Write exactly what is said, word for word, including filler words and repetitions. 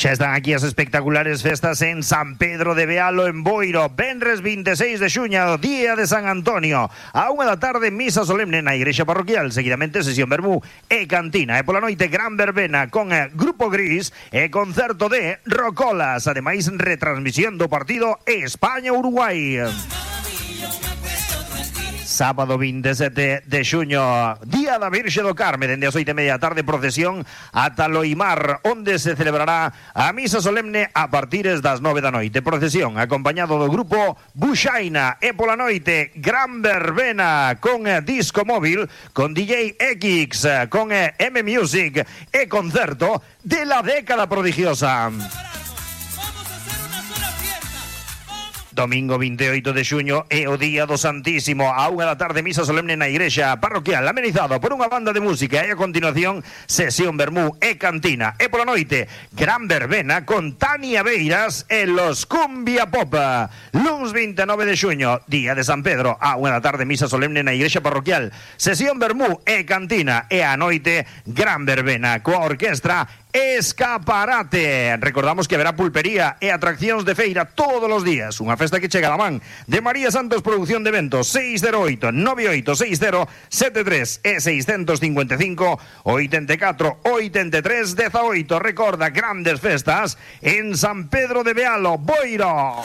Xa están aquí as espectaculares festas en San Pedro de Bealo, en Boiro. Venres vinte e seis de xuño, día de San Antonio. A unha da tarde, misa solemne na igrexa parroquial. Seguidamente, sesión vermú e cantina. E pola noite, gran verbena con Grupo Gris e concerto de Rocolas. Ademais, retransmisión do partido España-Uruguai. Sábado vinte e sete de xuño, día da Virxe do Carme, dende as oito e media da tarde, procesión ata Loimar, onde se celebrará a misa solemne a partires das nove da noite. Procesión acompañado do grupo Buxaina, e pola noite gran verbena con disco móvil, con D J X, con M Music e concerto de la década prodigiosa. Domingo vinte e oito de xuño é o día do Santísimo. A unha da tarde, misa solemne na igrexa parroquial, amenizado por unha banda de música, e a continuación, sesión vermú e cantina. E pola noite, gran verbena con Tania Beiras e los Cumbia Pop. Luns vinte e nove de xuño, día de San Pedro, a unha da tarde, misa solemne na igrexa parroquial, sesión vermú e cantina. E a noite, gran verbena coa orquestra Escaparate. Recordamos que haberá pulpería e atraccións de feira todos os días. Unha festa que chega da man de María Santos Producción de Eventos. Seis cero oito, nove oito seis cero, sete tres e seis cinco cinco, oito catro, oito tres, dezaoito. Recorda, grandes festas en San Pedro de Bealo, Boiro.